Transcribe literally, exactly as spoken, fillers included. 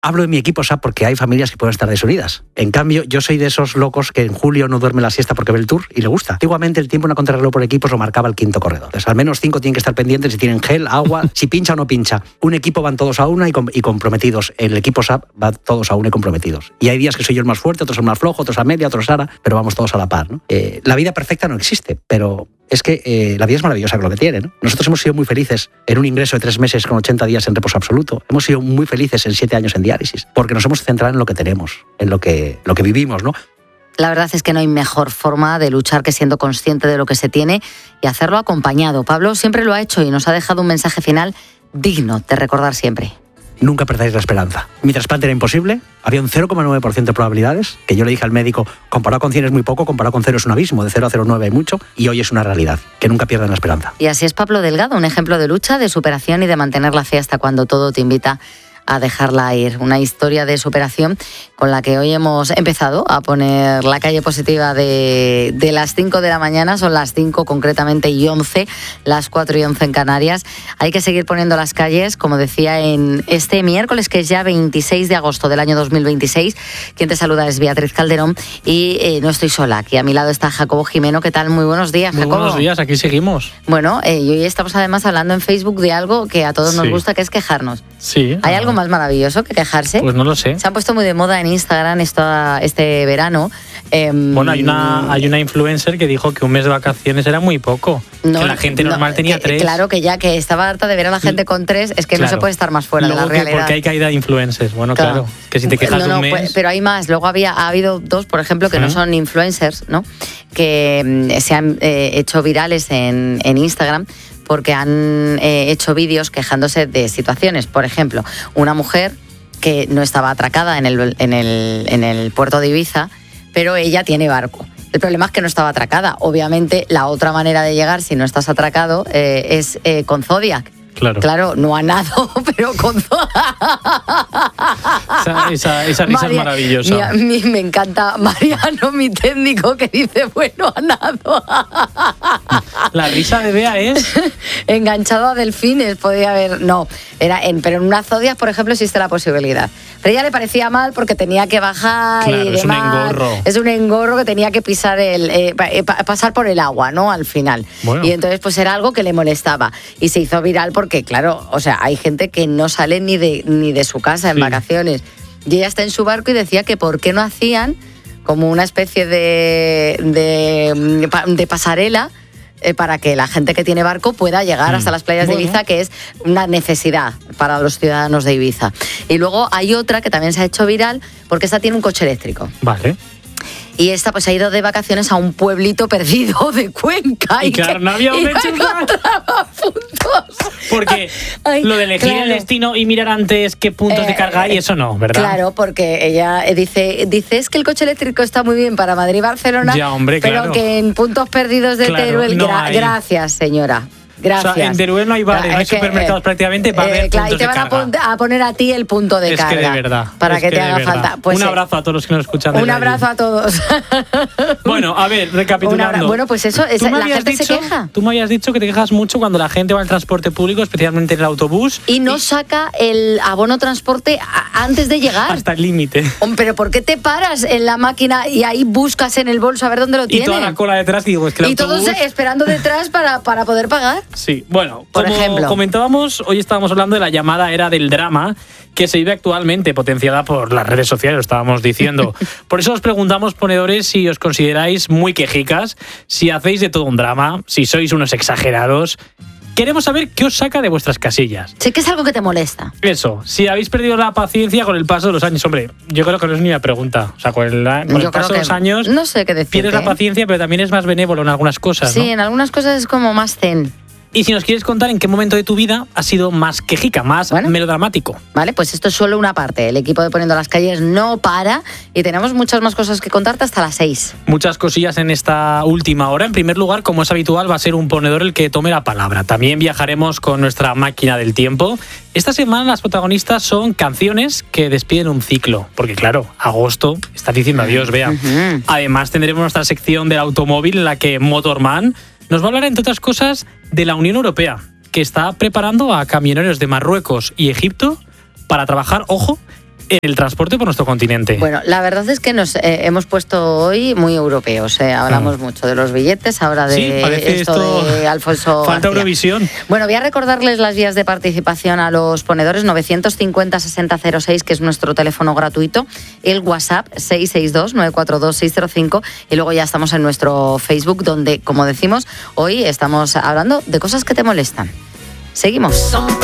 Hablo de mi equipo S A P porque hay familias que pueden estar desunidas. En cambio, yo soy de esos locos que en julio no duerme la siesta porque ve el Tour y le gusta. Antiguamente el tiempo en una contrarreloj por equipos lo marcaba el quinto corredor. Entonces, al menos cinco tienen que estar pendientes si tienen gel, agua, si pincha o no pincha. Un equipo van todos a una y, com- y comprometidos. El equipo S A P va todos a una y comprometidos. Y hay días que soy yo el más fuerte, otros el más flojo, otros a media, otros a Sara, pero vamos todos a la par, ¿no? Eh, la vida perfecta no existe, pero es que eh, la vida es maravillosa con lo que tiene, ¿no? Nosotros hemos sido muy felices en un ingreso de tres meses con ochenta días en reposo absoluto. Hemos sido muy felices en siete años en diálisis, porque nos hemos centrado en lo que tenemos, en lo que, lo que vivimos, ¿no? La verdad es que no hay mejor forma de luchar que siendo consciente de lo que se tiene y hacerlo acompañado. Pablo siempre lo ha hecho y nos ha dejado un mensaje final digno de recordar siempre. Nunca perdáis la esperanza. Mi trasplante era imposible, había un cero coma nueve por ciento de probabilidades, que yo le dije al médico, comparado con cien es muy poco, comparado con cero es un abismo, de cero a cero coma nueve hay mucho, y hoy es una realidad, que nunca pierdan la esperanza. Y así es Pablo Delgado, un ejemplo de lucha, de superación y de mantener la fe hasta cuando todo te invita a dejarla ir. Una historia de superación con la que hoy hemos empezado a poner la calle positiva de, de las cinco de la mañana, son las cinco concretamente y once, las cuatro y once en Canarias. Hay que seguir poniendo las calles, como decía, en este miércoles, que es ya veintiséis de agosto del año dos mil veintiséis. Quien te saluda es Beatriz Calderón y eh, no estoy sola. Aquí a mi lado está Jacobo Jimeno. ¿Qué tal? Muy buenos días, Muy Jacobo. buenos días, aquí seguimos. Bueno, eh, y hoy estamos además hablando en Facebook de algo que a todos nos Sí. gusta, que es quejarnos. Sí. ¿Hay ah, algo más maravilloso que quejarse? Pues no lo sé. Se han puesto muy de moda en Instagram esto, este verano. Eh, Bueno, hay una, hay una influencer que dijo que un mes de vacaciones era muy poco. no, que la gente no, normal tenía que- tres. Claro, que ya que estaba harta de ver a la gente con tres, es que no Claro. se puede estar más fuera Luego de la que realidad. porque hay caída de influencers. Bueno, claro. Que si te quejas no, de no, un mes... pues, pero hay más. Luego había, ha habido dos, por ejemplo, que ¿Eh? no son influencers, ¿no? Que mm, se han eh, hecho virales en, en Instagram porque han eh, hecho vídeos quejándose de situaciones. Por ejemplo, una mujer que no estaba atracada en el, en el, en el puerto de Ibiza, pero ella tiene barco. El problema es que no estaba atracada. Obviamente, la otra manera de llegar, si no estás atracado, eh, es eh, con Zodiac. Claro. Claro, no a nado, pero con Zodiac. Esa, esa, esa risa María- es maravillosa. mi- mi- me encanta Mariano, mi técnico, que dice, bueno, a nado. La risa de Bea es... Enganchado a delfines, podía haber. No, era en, pero en una Zodiac, por ejemplo, existe la posibilidad. Pero a ella le parecía mal porque tenía que bajar Claro, y es un demás. engorro. Es un engorro que tenía que pisar el, eh, pa- eh, pa- pasar por el agua, ¿no? Al final. Bueno. Y entonces, pues era algo que le molestaba. Y se hizo viral porque, claro, o sea, hay gente que no sale ni de, ni de su casa en Sí. vacaciones. Y ella está en su barco y decía que por qué no hacían como una especie de, de, de pasarela eh, para que la gente que tiene barco pueda llegar Mm. hasta las playas Bueno. de Ibiza, que es una necesidad para los ciudadanos de Ibiza. Y luego hay otra que también se ha hecho viral porque esta tiene un coche eléctrico. Vale. Y esta pues ha ido de vacaciones a un pueblito perdido de Cuenca. Y claro, que- no había y dónde chupar. encontraba puntos. Porque Ay, lo de elegir claro. el destino y mirar antes qué puntos de Eh, carga hay, eso no, ¿verdad? Claro, porque ella eh, dice, dice es que el coche eléctrico está muy bien para Madrid y Barcelona, Ya, hombre, pero claro. que en puntos perdidos de Claro, Teruel, no gra- hay. gracias, señora. Gracias. O sea, en Teruel no hay bares, no hay Es que, supermercados eh, prácticamente, va a haber claro, y puntos te de van a, carga. pon- a poner a ti el punto de Es carga. que de verdad. Para es que te de haga verdad. falta. Pues, Un eh, abrazo a todos los que nos escuchan. Un desde abrazo allí. a todos. Bueno, a ver, Un recapitulando. abra- bueno, pues eso, Tú esa- me la habías gente se dicho- queja. Tú me habías dicho que te quejas mucho cuando la gente va al transporte público, especialmente en el autobús. Y no saca el abono transporte a- antes de llegar. Hasta el límite. Hombre, pero ¿por qué te paras en la máquina y ahí buscas en el bolso a ver dónde lo Y tiene? toda la cola detrás, y digo, es que el Y todos autobús... esperando detrás para, para poder pagar. Sí, bueno, Por como ejemplo. comentábamos, hoy estábamos hablando de la llamada era del drama que se vive actualmente, potenciada por las redes sociales, lo estábamos diciendo. Por eso os preguntamos, ponedores, si os consideráis muy quejicas, si hacéis de todo un drama, si sois unos exagerados. Queremos saber qué os saca de vuestras casillas. Sé que es algo que te molesta. Eso, si habéis perdido la paciencia con el paso de los años. Hombre, yo creo que no es ni una pregunta. O sea, con el, con el Yo creo paso de que los años no sé qué decirte, pierdes la ¿eh? paciencia, pero también es más benévolo en algunas cosas, Sí, ¿no? en algunas cosas es como más zen. Y si nos quieres contar en qué momento de tu vida ha sido más quejica, más Bueno. melodramático. Vale, pues esto es solo una parte. El equipo de Poniendo las Calles no para y tenemos muchas más cosas que contarte hasta las seis. Muchas cosillas en esta última hora. En primer lugar, como es habitual, va a ser un ponedor el que tome la palabra. También viajaremos con nuestra máquina del tiempo. Esta semana las protagonistas son canciones que despiden un ciclo. Porque claro, agosto está diciendo adiós, vea. Ujú. Además tendremos nuestra sección del automóvil en la que Motorman nos va a hablar, entre otras cosas, de la Unión Europea, que está preparando a camioneros de Marruecos y Egipto para trabajar, ojo, en el transporte por nuestro continente. Bueno, la verdad es que nos eh, hemos puesto hoy muy europeos. Eh. Hablamos mm. mucho de los billetes, ahora de sí, parece esto, esto de Alfonso Falta García. Eurovisión. Bueno, voy a recordarles las vías de participación a los ponedores: novecientos cincuenta sesenta cero seis, que es nuestro teléfono gratuito, el WhatsApp seis seis dos nueve cuatro dos seis cero cinco, y luego ya estamos en nuestro Facebook, donde, como decimos, hoy estamos hablando de cosas que te molestan. Seguimos.